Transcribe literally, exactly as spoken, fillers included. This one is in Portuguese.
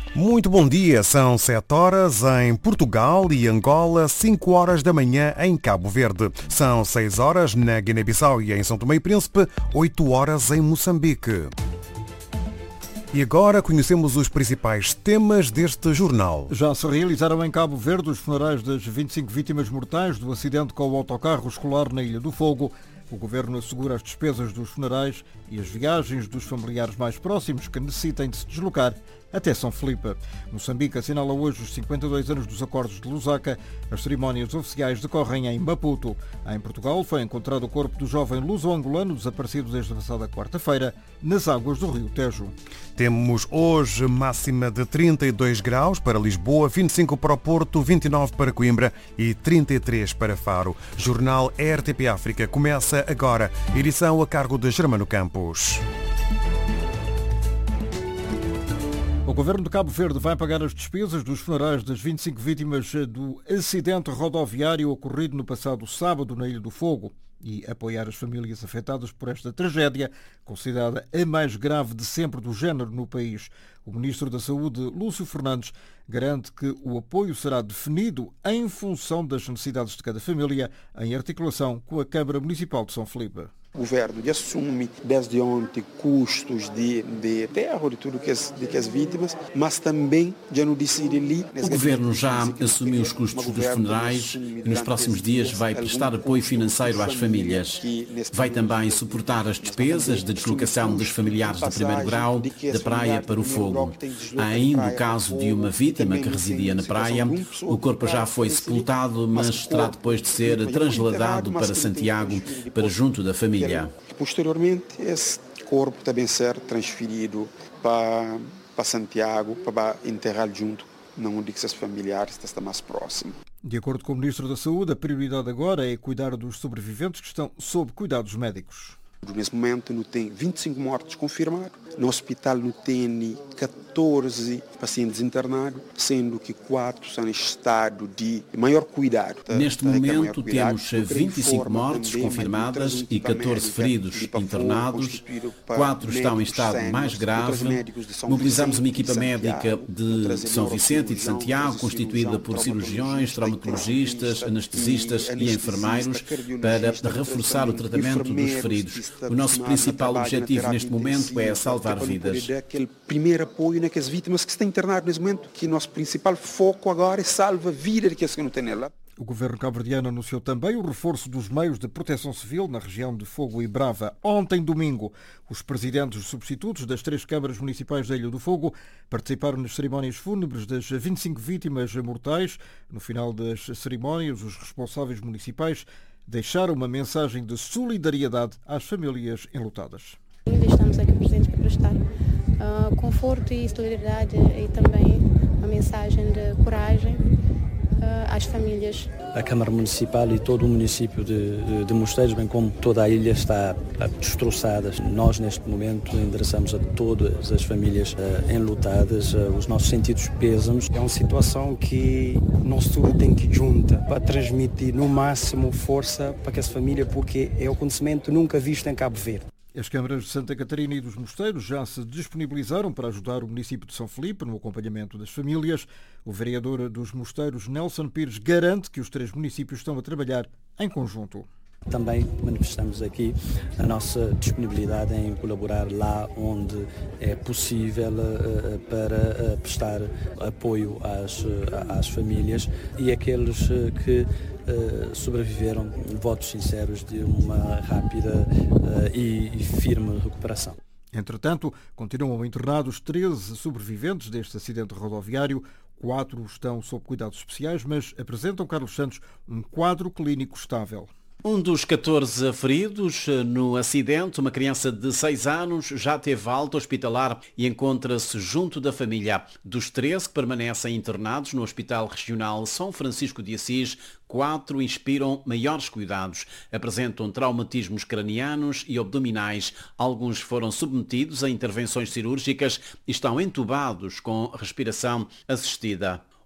Muito bom dia, são sete horas em Portugal e Angola, cinco horas da manhã em Cabo Verde. São seis horas na Guiné-Bissau e em São Tomé e Príncipe, oito horas em Moçambique. E agora conhecemos os principais temas deste jornal. Já se realizaram em Cabo Verde os funerais das vinte e cinco vítimas mortais do acidente com o autocarro escolar na Ilha do Fogo. O Governo assegura as despesas dos funerais e as viagens dos familiares mais próximos que necessitem de se deslocar até São Felipe. Moçambique assinala hoje os cinquenta e dois anos dos Acordos de Lusaka. As cerimónias oficiais decorrem em Maputo. Em Portugal foi encontrado o corpo do jovem luso-angolano desaparecido desde a passada quarta-feira nas águas do Rio Tejo. Temos hoje máxima de trinta e dois graus para Lisboa, vinte e cinco para o Porto, vinte e nove para Coimbra e trinta e três para Faro. Jornal R T P África começa agora. Edição a cargo de Germano Campos. O Governo de Cabo Verde vai pagar as despesas dos funerais das vinte e cinco vítimas do acidente rodoviário ocorrido no passado sábado na Ilha do Fogo e apoiar as famílias afetadas por esta tragédia, considerada a mais grave de sempre do género no país. O Ministro da Saúde, Lúcio Fernandes, garante que o apoio será definido em função das necessidades de cada família, em articulação com a Câmara Municipal de São Felipe. O governo assume desde ontem custos de, de terror e tudo que as, de que as vítimas, mas também já não decide ali. O governo já assumiu os custos dos funerais e nos próximos dias vai prestar apoio financeiro às famílias. Vai também suportar as despesas de deslocação dos familiares de primeiro grau da praia para o fogo. Há ainda o caso de uma vítima que residia na praia. O corpo já foi sepultado, mas terá depois de ser trasladado para Santiago, para junto da família. Posteriormente, esse corpo também ser transferido para, para Santiago, para enterrar junto onde os familiares estão mais próximos. De acordo com o Ministro da Saúde, a prioridade agora é cuidar dos sobreviventes que estão sob cuidados médicos. Nesse momento não tem vinte e cinco mortes confirmadas, no hospital não tem catorze pacientes internados, sendo que quatro são em estado de maior cuidado. Neste momento temos vinte e cinco mortes confirmadas e catorze feridos internados, quatro estão em estado mais grave. Mobilizamos uma equipa médica de São Vicente e de Santiago, constituída por cirurgiões, traumatologistas, anestesistas e enfermeiros, para reforçar o tratamento dos feridos. O nosso principal objetivo neste momento é salvar vidas. Aquele primeiro apoio naquelas vítimas que estão internadas neste momento, que nosso principal foco agora é salvar a vida daqueles que não têm nela. O governo cabo-verdiano anunciou também o reforço dos meios de proteção civil na região de Fogo e Brava. Ontem, domingo, os presidentes substitutos das três câmaras municipais da Ilha do Fogo participaram nas cerimónias fúnebres das vinte e cinco vítimas mortais. No final das cerimónias, os responsáveis municipais deixaram uma mensagem de solidariedade às famílias enlutadas. Estamos aqui presentes para prestar uh, conforto e solidariedade e também uma mensagem de coragem uh, às famílias. A Câmara Municipal e todo o município de, de, de Mosteiros, bem como toda a ilha, está destroçada. Nós, neste momento, endereçamos a todas as famílias uh, enlutadas uh, os nossos sentidos pêsames. É uma situação que nosso tudo tem que juntar para transmitir no máximo força para que essa família, porque é um acontecimento nunca visto em Cabo Verde. As câmaras de Santa Catarina e dos Mosteiros já se disponibilizaram para ajudar o município de São Felipe no acompanhamento das famílias. O vereador dos Mosteiros, Nelson Pires, garante que os três municípios estão a trabalhar em conjunto. Também manifestamos aqui a nossa disponibilidade em colaborar lá onde é possível uh, para uh, prestar apoio às, uh, às famílias e aqueles uh, que uh, sobreviveram, votos sinceros de uma rápida uh, e, e firme recuperação. Entretanto, continuam internados treze sobreviventes deste acidente rodoviário. Quatro estão sob cuidados especiais, mas apresentam, Carlos Santos, um quadro clínico estável. Um dos catorze feridos no acidente, uma criança de seis anos, já teve alta hospitalar e encontra-se junto da família. Dos treze que permanecem internados no Hospital Regional São Francisco de Assis, quatro inspiram maiores cuidados. Apresentam traumatismos cranianos e abdominais. Alguns foram submetidos a intervenções cirúrgicas e estão entubados com respiração assistida.